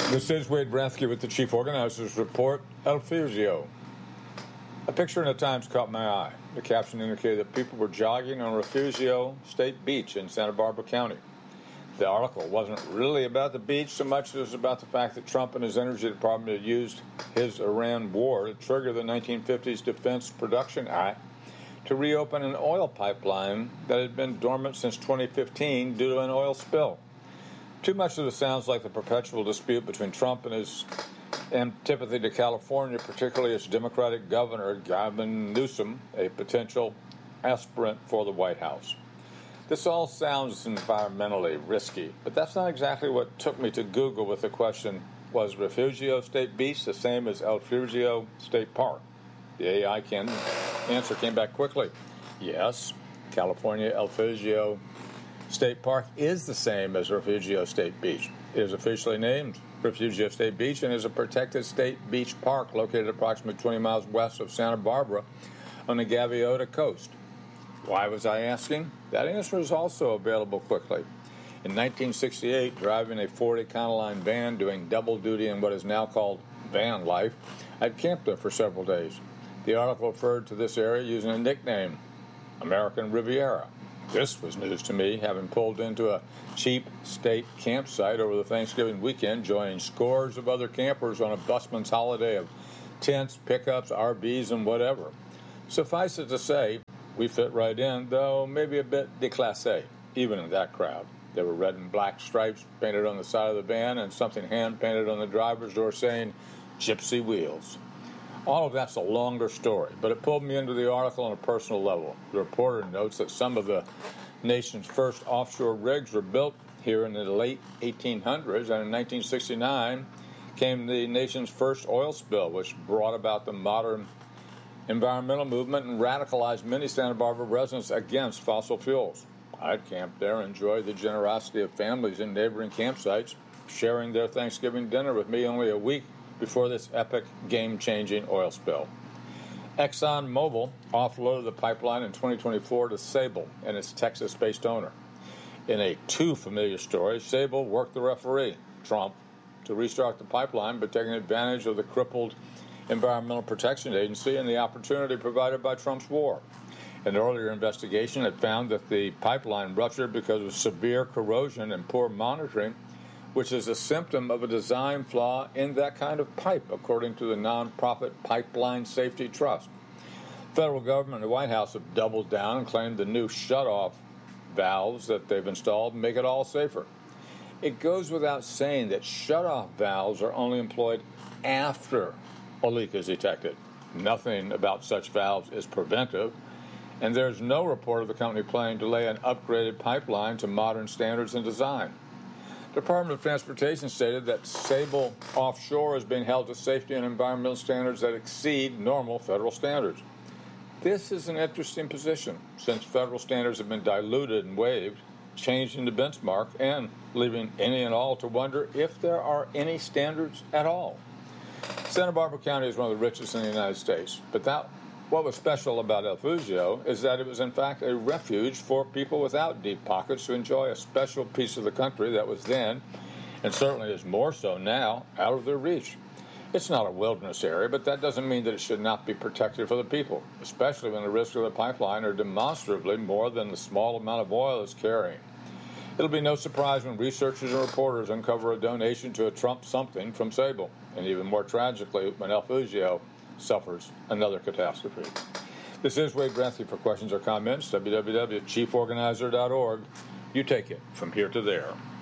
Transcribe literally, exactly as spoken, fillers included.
This is Wade Brathke with the Chief Organizer's Report, El Refugio. A picture in the Times caught my eye. The caption indicated that people were jogging on Refugio State Beach in Santa Barbara County. The article wasn't really about the beach so much as it was about the fact that Trump and his Energy Department had used his Iran war to trigger the nineteen fifties Defense Production Act to reopen an oil pipeline that had been dormant since twenty fifteen due to an oil spill. Too much of this sounds like the perpetual dispute between Trump and his antipathy to California, particularly its Democratic governor, Gavin Newsom, a potential aspirant for the White House. This all sounds environmentally risky, but that's not exactly what took me to Google with the question, was Refugio State Beach the same as El Refugio State Park? The A I can answer came back quickly. Yes, California El Refugio State Park is the same as Refugio State Beach. It is officially named Refugio State Beach and is a protected state beach park located approximately twenty miles west of Santa Barbara on the Gaviota coast. Why was I asking? That answer is also available quickly. In nineteen sixty-eight, driving a Ford Econoline van doing double duty in what is now called van life, I'd camped there for several days. The article referred to this area using a nickname, American Riviera. This was news to me, having pulled into a cheap state campsite over the Thanksgiving weekend, joining scores of other campers on a busman's holiday of tents, pickups, R Vs, and whatever. Suffice it to say, we fit right in, though maybe a bit déclassé, even in that crowd. There were red and black stripes painted on the side of the van and something hand-painted on the driver's door saying, Gypsy Wheels. All of that's a longer story, but it pulled me into the article on a personal level. The reporter notes that some of the nation's first offshore rigs were built here in the late eighteen hundreds, and in nineteen sixty-nine came the nation's first oil spill, which brought about the modern environmental movement and radicalized many Santa Barbara residents against fossil fuels. I'd camped there and enjoyed the generosity of families in neighboring campsites, sharing their Thanksgiving dinner with me only a week before this epic, game-changing oil spill. ExxonMobil offloaded the pipeline in twenty twenty-four to Sable and its Texas-based owner. In a too-familiar story, Sable worked the referee, Trump, to restart the pipeline by taking advantage of the crippled Environmental Protection Agency and the opportunity provided by Trump's war. An earlier investigation had found that the pipeline ruptured because of severe corrosion and poor monitoring, which is a symptom of a design flaw in that kind of pipe, according to the nonprofit Pipeline Safety Trust. The federal government and the White House have doubled down and claimed the new shutoff valves that they've installed make it all safer. It goes without saying that shutoff valves are only employed after a leak is detected. Nothing about such valves is preventive, and there's no report of the company planning to lay an upgraded pipeline to modern standards and design. The Department of Transportation stated that Sable Offshore is being held to safety and environmental standards that exceed normal federal standards. This is an interesting position, since federal standards have been diluted and waived, changing the benchmark, and leaving any and all to wonder if there are any standards at all. Santa Barbara County is one of the richest in the United States, but that what was special about El Refugio is that it was in fact a refuge for people without deep pockets to enjoy a special piece of the country that was then, and certainly is more so now, out of their reach. It's not a wilderness area, but that doesn't mean that it should not be protected for the people, especially when the risks of the pipeline are demonstrably more than the small amount of oil it's carrying. It'll be no surprise when researchers and reporters uncover a donation to a Trump something from Sable, and even more tragically when El Refugio suffers another catastrophe. This is Wade Brathke. For questions or comments, w w w dot chief organizer dot org. You take it from here to there.